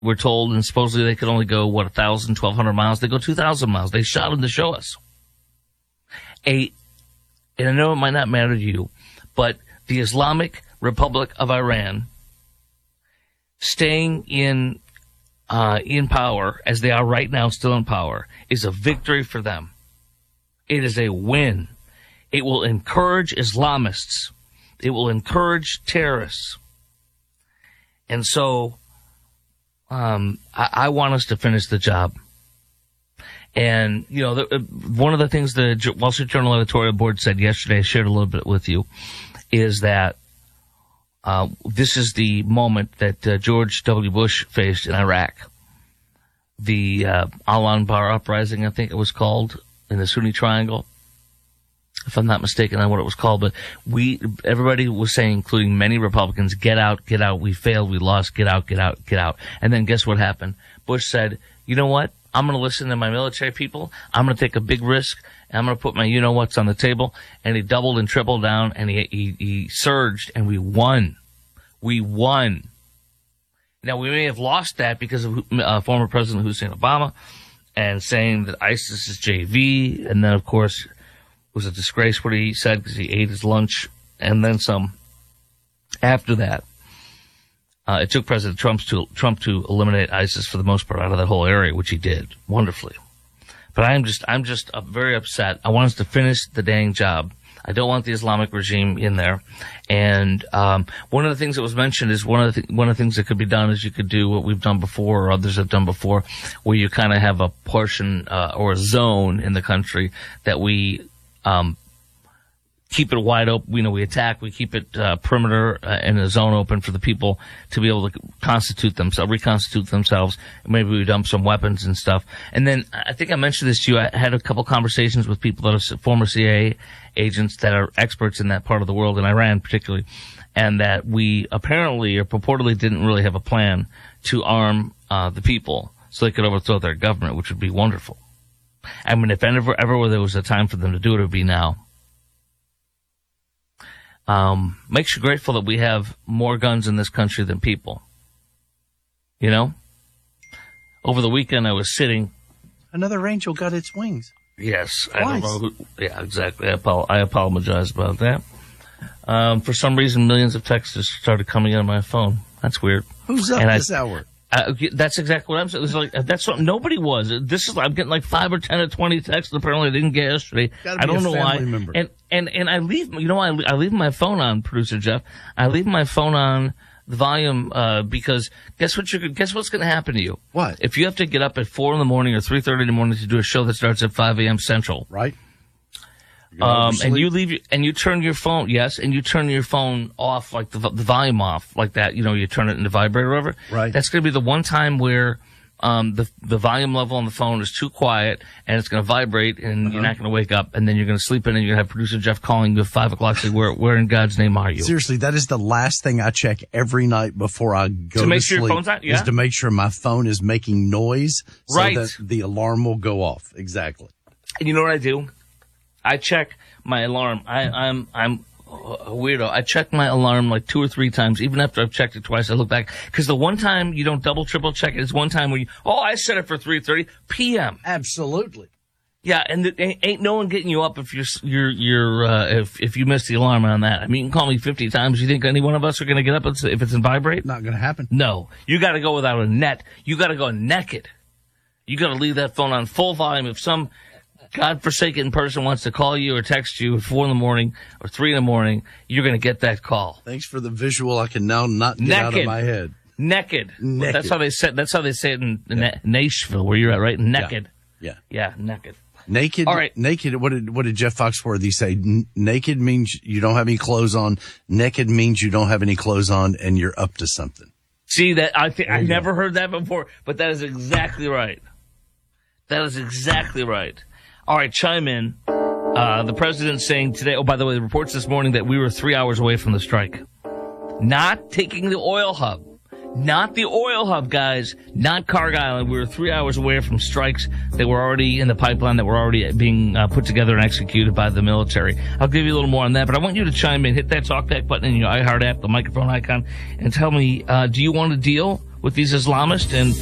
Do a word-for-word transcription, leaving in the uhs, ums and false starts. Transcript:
we're told, and supposedly they could only go, what, one thousand, twelve hundred miles. They go two thousand miles. They shot them to show us. A, and I know it might not matter to you, but the Islamic Republic of Iran staying in uh, in power, as they are right now, still in power, is a victory for them. It is a win. It will encourage Islamists. It will encourage terrorists. And so um, I, I want us to finish the job. And, you know, the, uh, one of the things the Wall Street Journal editorial board said yesterday, I shared a little bit with you, is that uh, this is the moment that uh, George W. Bush faced in Iraq. The uh, Al-Anbar uprising, I think it was called, in the Sunni Triangle, if I'm not mistaken on what it was called. But we, everybody was saying, including many Republicans, get out, get out, we failed, we lost, get out, get out, get out. And then guess what happened? Bush said, you know what? I'm going to listen to my military people. I'm going to take a big risk. And I'm going to put my you-know-whats on the table. And he doubled and tripled down, and he, he, he surged, and we won. We won. Now, we may have lost that because of uh, former President Hussein Obama and saying that ISIS is J V. And then, of course, it was a disgrace what he said because he ate his lunch and then some. After that, Uh, it took President Trump to, Trump to eliminate ISIS for the most part out of that whole area, which he did wonderfully. But I'm just, I'm just uh, very upset. I want us to finish the dang job. I don't want the Islamic regime in there. And, um, one of the things that was mentioned is one of the, th- one of the things that could be done is you could do what we've done before or others have done before, where you kind of have a portion, uh, or a zone in the country that we, um, keep it wide open. You know, we attack, we keep it, uh, perimeter uh, and a zone open for the people to be able to constitute themselves, reconstitute themselves. Maybe we dump some weapons and stuff. And then I think I mentioned this to you. I had a couple conversations with people that are former C I A agents that are experts in that part of the world, in Iran particularly, and that we apparently or purportedly didn't really have a plan to arm, uh, the people so they could overthrow their government, which would be wonderful. I mean, if ever, ever there was a time for them to do it, it would be now. Um, makes you grateful that we have more guns in this country than people. You know? Over the weekend, I was sitting. Another angel got its wings. Yes. Twice. I don't know who, yeah, exactly. I, apo- I apologize about that. Um, for some reason, millions of texts just started coming in on my phone. That's weird. Who's up and this I, hour? Uh, that's exactly what I'm saying. It was like, that's what nobody was. This is, I'm getting like five or ten or twenty texts. Apparently I didn't get yesterday. Gotta I be don't a know why. member. And, and, and I leave, you know, I, I leave my phone on, producer Jeff. I leave my phone on the volume, uh, because guess what you guess what's going to happen to you? What? If you have to get up at four in the morning or three thirty in the morning to do a show that starts at five a.m. Central. Right. Um, and you leave, your, and you turn your phone, yes, and you turn your phone off, like the, the volume off, like that, you know, you turn it into vibrate or whatever. Right. That's going to be the one time where, um, the, the volume level on the phone is too quiet and it's going to vibrate and uh-huh. you're not going to wake up and then you're going to sleep in and you're going to have producer Jeff calling you at five o'clock saying, where, where in God's name are you? Seriously, that is the last thing I check every night before I go to, to make sure sleep, your phone's out? Yeah. Is to make sure my phone is making noise so right. that the alarm will go off. Exactly. And you know what I do? I check my alarm. I, I'm, I'm a weirdo. I check my alarm like two or three times. Even after I've checked it twice, I look back. Cause the one time you don't double, triple check it is one time where you, oh, I set it for three thirty p.m. Absolutely. Yeah. And it ain't, ain't no one getting you up if you're, you're, you're, uh, if, if you miss the alarm on that. I mean, you can call me fifty times. You think any one of us are going to get up if it's in vibrate? Not going to happen. No. You got to go without a net. You got to go naked. You got to leave that phone on full volume. If some godforsaken person wants to call you or text you at four in the morning or three in the morning, you're going to get that call. Thanks for the visual. I can now not get Naked. out of my head. Naked. Naked. That's how they say. That's how they say it in, in yeah. Nashville, where you're at, right? Naked. Yeah. Yeah. Yeah. Naked. Naked. All right. Naked. What did what did Jeff Foxworthy say? N- naked means you don't have any clothes on. Naked means you don't have any clothes on, and you're up to something. See that? I think I go. never heard that before, but that is exactly right. That is exactly right. All right, chime in. Uh, the president saying today, oh, by the way, the reports this morning that we were three hours away from the strike. Not taking the oil hub. Not the oil hub, guys. Not Carg Island. We were three hours away from strikes that were already in the pipeline, that were already being uh, put together and executed by the military. I'll give you a little more on that, but I want you to chime in. Hit that talk back button in your iHeart app, the microphone icon, and tell me, uh, do you want a deal with these Islamists, and